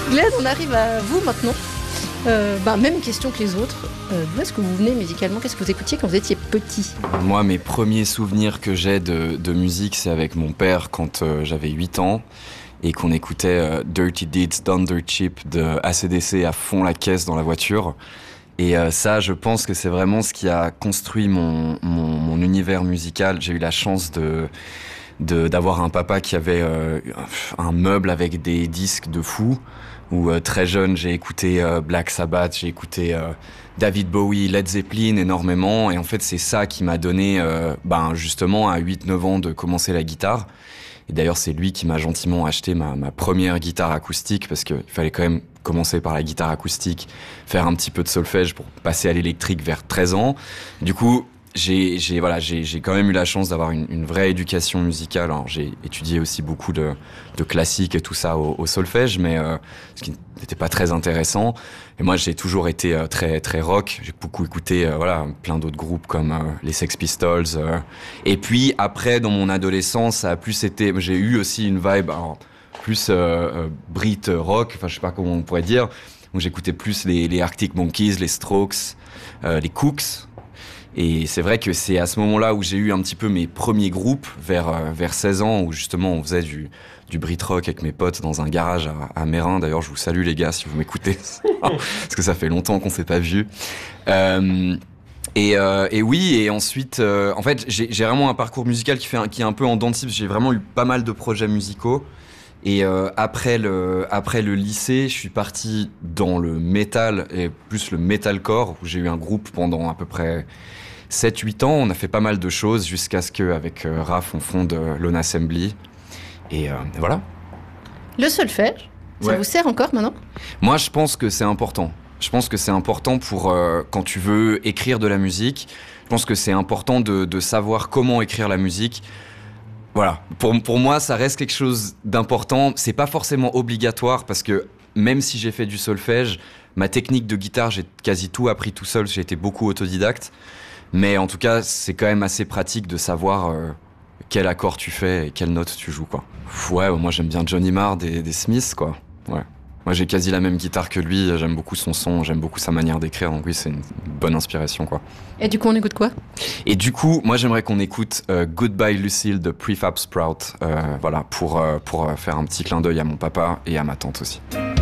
Glenn, on arrive à vous maintenant. Même question que les autres. D'où est-ce que vous venez musicalement? Qu'est-ce que vous écoutiez quand vous étiez petit? Moi, mes premiers souvenirs que j'ai de musique, c'est avec mon père quand j'avais 8 ans et qu'on écoutait Dirty Deeds Done Dirt Cheap de AC/DC à fond la caisse dans la voiture. Et ça, je pense que c'est vraiment ce qui a construit mon univers musical. J'ai eu la chance d'avoir un papa qui avait un meuble avec des disques de fou. Où très jeune, j'ai écouté Black Sabbath, j'ai écouté David Bowie, Led Zeppelin énormément. Et en fait, c'est ça qui m'a donné, justement, à 8-9 ans de commencer la guitare. Et d'ailleurs, c'est lui qui m'a gentiment acheté ma première guitare acoustique parce qu'il fallait quand même commencer par la guitare acoustique, faire un petit peu de solfège pour passer à l'électrique vers 13 ans. Du coup, j'ai quand même eu la chance d'avoir une vraie éducation musicale. Alors, j'ai étudié aussi beaucoup de classique et tout ça au solfège, mais ce qui n'était pas très intéressant. Et moi, j'ai toujours été très très rock. J'ai beaucoup écouté plein d'autres groupes comme les Sex Pistols. Et puis après, dans mon adolescence, ça a plus été. J'ai eu aussi une vibe plus Brit rock. Enfin, je sais pas comment on pourrait dire. Donc, j'écoutais plus les Arctic Monkeys, les Strokes, les Cooks. Et c'est vrai que c'est à ce moment-là où j'ai eu un petit peu mes premiers groupes, vers 16 ans, où justement on faisait du Brit rock avec mes potes dans un garage à Mérin. D'ailleurs, je vous salue les gars si vous m'écoutez, parce que ça fait longtemps qu'on s'est pas vus. Et oui, et ensuite, en fait, j'ai vraiment un parcours musical qui est un peu en dents de scie, parce que j'ai vraiment eu pas mal de projets musicaux. Et après le lycée, je suis parti dans le métal, et plus le metalcore, où j'ai eu un groupe pendant à peu près 7-8 ans. On a fait pas mal de choses jusqu'à ce qu'avec Raph, on fonde Lone Assembly. Et voilà. Le solfège, ça vous sert encore maintenant? Moi, je pense que c'est important. Je pense que c'est important pour quand tu veux écrire de la musique. Je pense que c'est important de savoir comment écrire la musique. Voilà. Pour moi, ça reste quelque chose d'important. C'est pas forcément obligatoire parce que même si j'ai fait du solfège, ma technique de guitare, j'ai quasi tout appris tout seul. J'ai été beaucoup autodidacte. Mais en tout cas, c'est quand même assez pratique de savoir quel accord tu fais et quelle note tu joues, quoi. Ouais, moi j'aime bien Johnny Marr des Smiths, quoi. Ouais. Moi j'ai quasi la même guitare que lui, j'aime beaucoup son son, j'aime beaucoup sa manière d'écrire, donc oui, c'est une bonne inspiration, quoi. Et du coup, on écoute quoi? Et du coup, moi j'aimerais qu'on écoute Goodbye Lucille de Prefab Sprout, pour faire un petit clin d'œil à mon papa et à ma tante aussi.